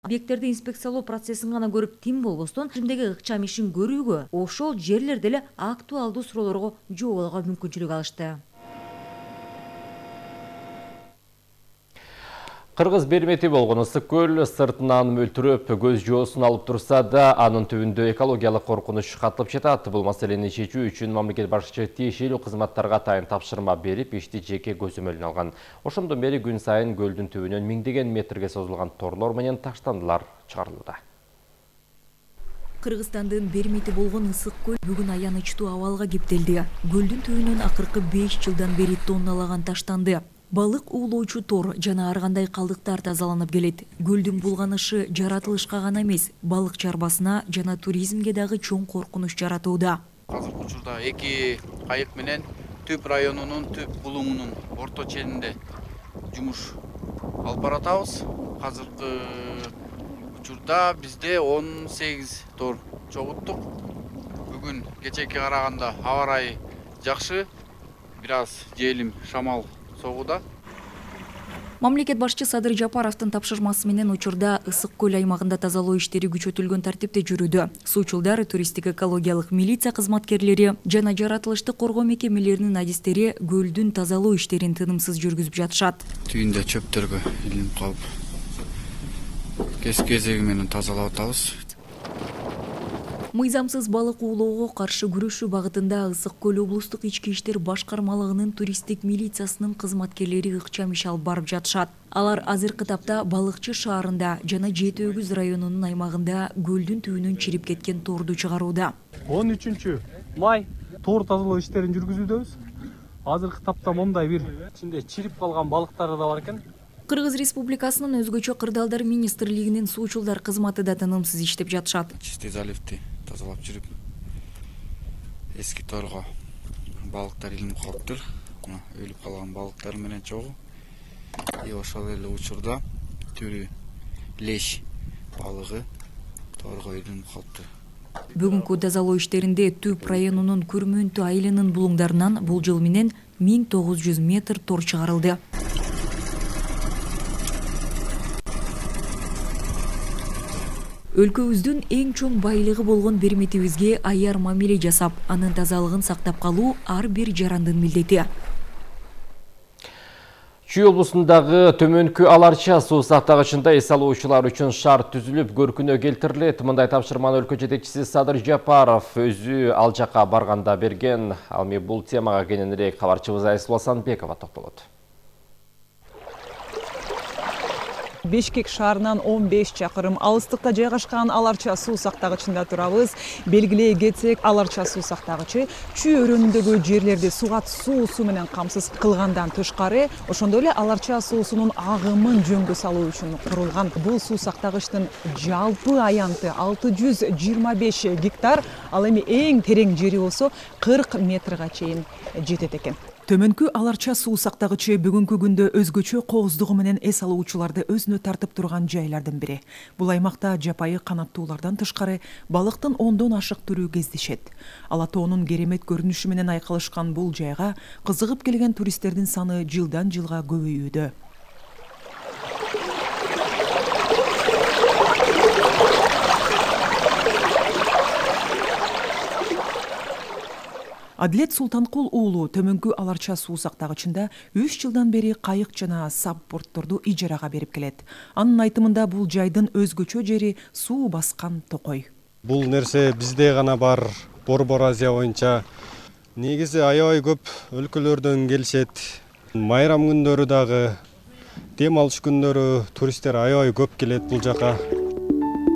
Объекттерди инспекциялоо процессин гана көрүп тим болбостон тимдеги ыкчам ишин көрүүгө, ошол жерлерде эле актуалдуу суроолорго жооп алууга мүмкүнчүлүк алышты. Кыргыз бермети болгон ысык көл сыртынан мөлтүрөп көз жоосун алып турса да, анын түбүндө экологиялык коркунуч катылып жатат. Бул маселени чечүү үчүн мамлекет башчысы тиешелүү кызматтарга атайын тапшырма берип, ишти жеке көзөмөлүнө алган. Ошондон бери күн сайын көлдүн түбүнөн миңдеген метрге созулган торлор менен таштандылар чыгарылууда. Кыргызстандын бермети болгон ысык көл бүгүн аянычтуу абалга кептелди. Көлдүн түбүнөн акыркы 5 жылдан бери тонналаган таштанды. Балык уулоочу тор жана ар кандай калдыктар тазаланып келет. Көлдүн булганышы жаратылышка гана эмес, балык чарбасына жана туризмге дагы чоң коркунуч жаратууда. Азыркы учурда 2 кайык менен Түп районунун Түп булуңунун орто ченинде жумуш алып баратабыз. Азыркы учурда бизде 18 тор чогуттук. Бүгүн кечеке караганда аба ырайы жакшы, бир аз желим шамал согуда. Мамлекет башчысы Садыр Жапаровдун тапшырмасы менен учурда ысык көл аймагында тазалоо иштери күчөтүлгөн тартипте жүрүүдө. Суучулдар, туристтик экологиялык милиция кызматкерлери жана жаратылышты коргоо мекемелеринин адистери көлдүн тазалоо иштерин тынымсыз жүргүзүп жатышат. Түйүндө чөптөргө илинип калып, кезеги менен тазалап атабыз. Мыйзамсыз балык уулоого каршы күрөшүү багытында Ысык көл облустук ички иштер башкармалыгынын туристтик милициясынын кызматкерлери ыкчам иш алып барып жатышат. Алар азыркы тапта Балыкчы шаарында жана Жети Өгүз районунун аймагында көлдүн түбүнөн чирип кеткен торду чыгарууда. 13 май тор тазалоо иштерин жүргүзүүдөбүз. Азыркы тапта мондай бир ичинде чирип калган балыктар да бар экен. Кыргыз Республикасынын өзгөчө кырдаалдар министрлигинин суучулдар кызматы да тынымсыз иштеп жатышат. Чистый заливди тазалап жүрүп, эски торго балыктар илинип калыптыр. Өлүп калган балыктар менен чогуу. Ошол эле учурда түрү леш балыгы торго илинип калыптыр. Бүгүнкү тазалоо иштеринде Түп районунун Күрмөнтү айылынын булуңдарынан бул жыл менен 1900 метр тор чыгарылды. Өлкөбүздүн эң чоң байлыгы болгон берметибизге аяр мамиле жасап, анын тазалыгын сактап калуу ар бир жарандын милдети. Чүй облусундагы төмөнкү Аларча суу сактагычында эс алуучулар үчүн шарт түзүлүп, көркүнө келтирилет. Мындай тапшырманы өлкө жетекчиси Садыр Жапаров өзү ал жака барганда берген. Ал эми бул темага кененирээк кабарчыбыз Айсыл Асанбекова токтолот. Бишкек шаарынан 15 чакырым алыстыкта жайгашкан Аларча суу сактагычында турабыз. Белгилей кетсек, Аларча суу сактагычы Чүй өрөөнүндөгү жерлерди суга суусу менен камсыз кылгандан тышкары, ошондой эле Аларча суусунун агымын жөнгө салуу үчүн курулган. Бул суу сактагычтын жалпы аянты 625 гектар, ал эми эң терең жери болсо 40 метрге чейин жетет экен. Төмөнкү Аларча суу сактагычы бүгүнкү күндө өзгөчө кооздугу менен эс алуучуларды өзүнө тартып турган жайлардын бири. Бул аймакта жапайы канаттуулардан тышкары балыктын 10дон ашык түрү кездешет. Ала тоонун керемет көрүнүшү менен айкалышкан бул жайга кызыгып келген туристтердин саны жылдан жылга көбөйүүдө. Адилет Султанкул уулу төмөнкү Аларча суу сактагычында 3 жылдан бери кайык жана саппортторду ижарага берип келет. Анын айтымында бул жайдын өзгөчө жери суу баскан токой. Бул нерсе бизде гана бар, Борбор Азия боюнча. Негизи аябай көп өлкөлөрдөн келишет. Майрам күндөрү дагы, дем алыш күндөрү туристтер аябай көп келет бул жака.